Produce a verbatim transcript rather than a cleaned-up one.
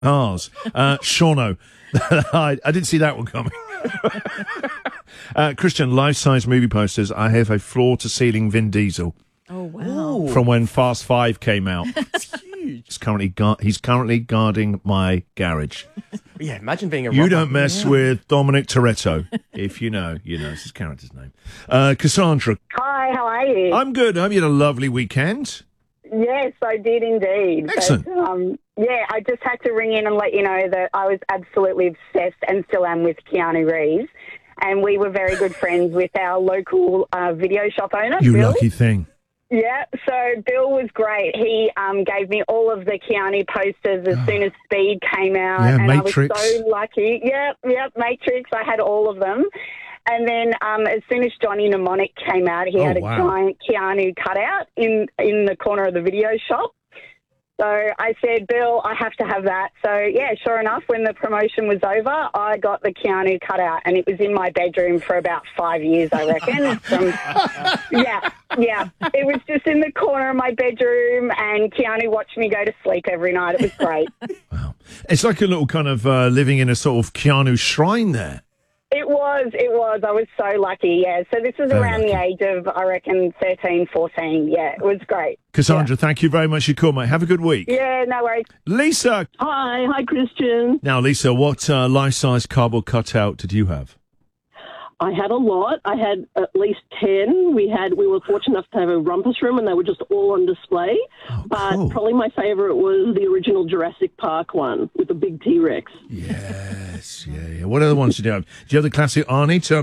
Ours. Uh, Shauno. I, I didn't see that one coming. uh, Christian, life-size movie posters. I have a floor-to-ceiling Vin Diesel. Oh, wow. From when Fast Five came out. That's huge. He's currently, gu- he's currently guarding my garage. Yeah, imagine being a You robber. don't mess Yeah. with Dominic Toretto. If you know, you know. It's his character's name. Uh, Cassandra. Hi, how are you? I'm good. I hope you had a lovely weekend. Yes, I did indeed. Excellent. But, um, yeah, I just had to ring in and let you know that I was absolutely obsessed and still am with Keanu Reeves. And we were very good friends with our local uh, video shop owner, You Bill. lucky thing. Yeah, so Bill was great. He um, gave me all of the Keanu posters as soon as Speed came out. Yeah, and Matrix. I was so lucky. Yep, yep, Matrix. I had all of them. And then um, as soon as Johnny Mnemonic came out, he Oh, had a wow. giant Keanu cutout in, in the corner of the video shop. So I said, Bill, I have to have that. So, yeah, sure enough, when the promotion was over, I got the Keanu cutout, and it was in my bedroom for about five years, I reckon. From, yeah, yeah. It was just in the corner of my bedroom, and Keanu watched me go to sleep every night. It was great. Wow. It's like a little kind of uh, living in a sort of Keanu shrine there. It was, it was. I was so lucky, yeah. So this was Very around the lucky. age of, I reckon, thirteen, fourteen. Yeah, it was great. Cassandra, thank you very much for your call, mate. Have a good week. Yeah, no worries. Lisa. Hi, hi, Christian. Now, Lisa, what uh, life-size cardboard cutout did you have? I had a lot. I had at least ten. We had. We were fortunate enough to have a rumpus room, and they were just all on display. Oh, But cool. probably my favourite was the original Jurassic Park one with the big T-Rex. Yes, yeah, yeah. What other ones did you have? Do you have the classic Arnie? Turn